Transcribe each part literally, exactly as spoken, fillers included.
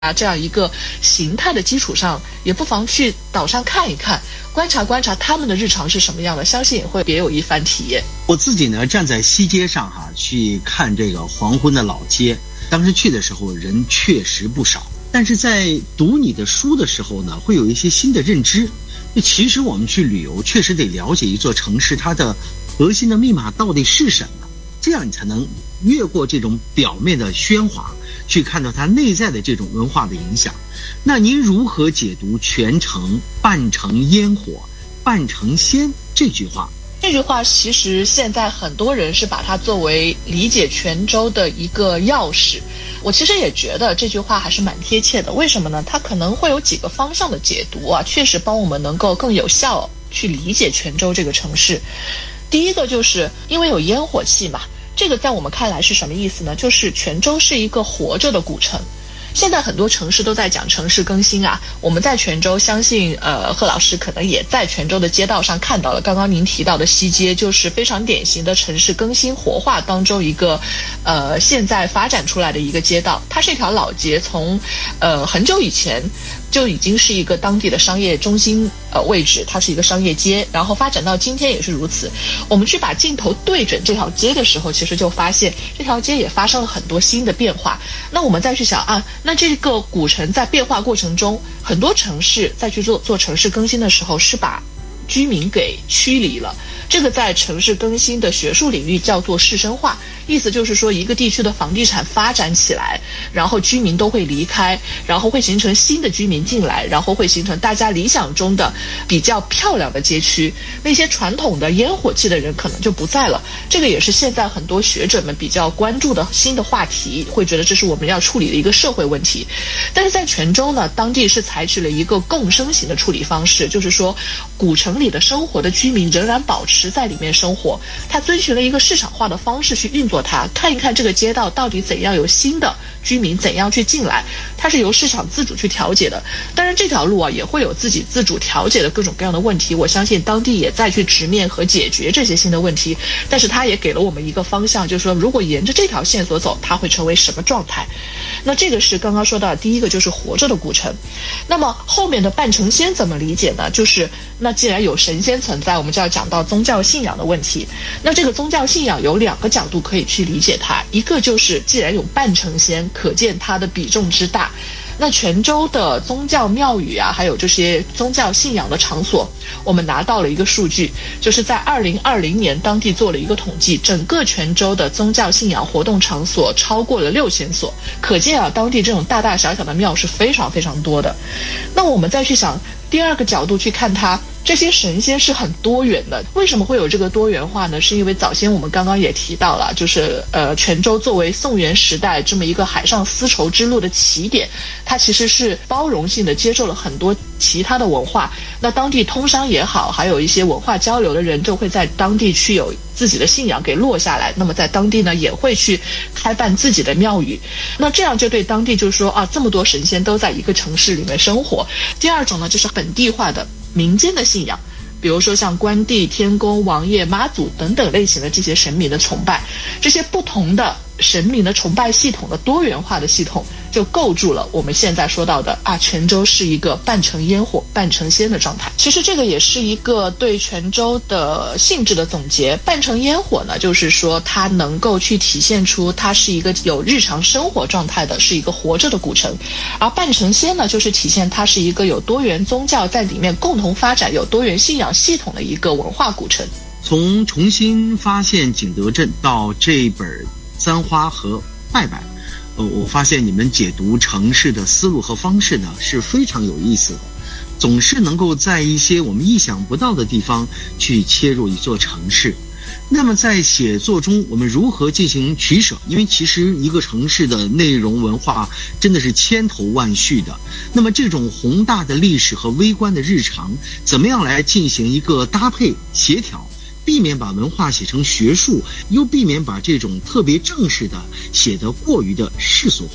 啊这样一个形态的基础上，也不妨去岛上看一看，观察观察他们的日常是什么样的，相信也会别有一番体验。 我自己呢站在西街上哈、啊，去看这个黄昏的老街，当时去的时候人确实不少，但是在读你的书的时候呢，会有一些新的认知。其实我们去旅游确实得了解一座城市它的核心的密码到底是什么，这样你才能越过这种表面的喧哗，去看到它内在的这种文化的影响。那您如何解读全城半城烟火半城仙这句话？ 这句话其实现在很多人是把它作为理解泉州的一个钥匙，我其实也觉得这句话还是蛮贴切的。为什么呢？它可能会有几个方向的解读啊，确实帮我们能够更有效去理解泉州这个城市。第一个就是因为有烟火气嘛，这个在我们看来是什么意思呢？就是泉州是一个活着的古城。现在很多城市都在讲城市更新啊，我们在泉州，相信呃贺老师可能也在泉州的街道上看到了，刚刚您提到的西街就是非常典型的城市更新活化当中一个呃现在发展出来的一个街道。它是一条老街，从呃很久以前就已经是一个当地的商业中心呃位置，它是一个商业街，然后发展到今天也是如此。我们去把镜头对准这条街的时候，其实就发现这条街也发生了很多新的变化。那我们再去想啊，那这个古城在变化过程中，很多城市在去做做城市更新的时候，是把居民给驱离了。这个在城市更新的学术领域叫做士绅化，意思就是说一个地区的房地产发展起来，然后居民都会离开，然后会形成新的居民进来，然后会形成大家理想中的比较漂亮的街区，那些传统的烟火气的人可能就不在了。这个也是现在很多学者们比较关注的新的话题，会觉得这是我们要处理的一个社会问题。但是在泉州呢，当地是采取了一个共生型的处理方式，就是说古城里的生活的居民仍然保持在里面生活，它遵循了一个市场化的方式去运作它，看一看这个街道到底怎样有新的居民怎样去进来，它是由市场自主去调节的。当然这条路啊也会有自己自主调节的各种各样的问题，我相信当地也在去直面和解决这些新的问题，但是它也给了我们一个方向，就是说如果沿着这条线索走，它会成为什么状态。那这个是刚刚说到的第一个，就是活着的古城。那么后面的半城仙怎么理解呢？就是那既然有神仙存在，我们就要讲到宗教信仰的问题。那这个宗教信仰有两个角度可以去理解它，一个就是既然有半城仙，可见它的比重之大。那泉州的宗教庙宇啊，还有这些宗教信仰的场所，我们拿到了一个数据，就是在二零二零年当地做了一个统计，整个泉州的宗教信仰活动场所超过了六千所，可见啊，当地这种大大小小的庙是非常非常多的。那我们再去想第二个角度去看它，这些神仙是很多元的。为什么会有这个多元化呢？是因为早先我们刚刚也提到了，就是呃，泉州作为宋元时代这么一个海上丝绸之路的起点，它其实是包容性的接受了很多其他的文化。那当地通商也好，还有一些文化交流的人就会在当地去有自己的信仰给落下来，那么在当地呢也会去开办自己的庙宇。那这样就对当地就是说啊，这么多神仙都在一个城市里面生活。第二种呢，就是本地化的民间的信仰，比如说像关帝、天公、王爷、妈祖等等类型的这些神明的崇拜，这些不同的神明的崇拜系统的多元化的系统，就构筑了我们现在说到的啊，泉州是一个半城烟火半城仙的状态。其实这个也是一个对泉州的性质的总结。半城烟火呢，就是说它能够去体现出它是一个有日常生活状态的，是一个活着的古城。而半城仙呢，就是体现它是一个有多元宗教在里面共同发展，有多元信仰系统的一个文化古城。 从重新发现景德镇到这本簪花和拜拜，呃，我发现你们解读城市的思路和方式呢是非常有意思的，总是能够在一些我们意想不到的地方去切入一座城市。那么在写作中我们如何进行取舍？因为其实一个城市的内容文化真的是千头万绪的，那么这种宏大的历史和微观的日常怎么样来进行一个搭配协调，避免把文化写成学术，又避免把这种特别正式的写得过于的世俗化。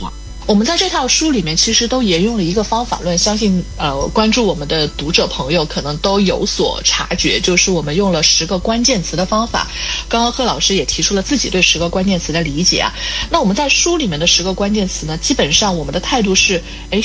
我们在这套书里面其实都沿用了一个方法论，相信呃关注我们的读者朋友可能都有所察觉，就是我们用了十个关键词的方法。刚刚贺老师也提出了自己对十个关键词的理解啊。那我们在书里面的十个关键词呢，基本上我们的态度是，哎，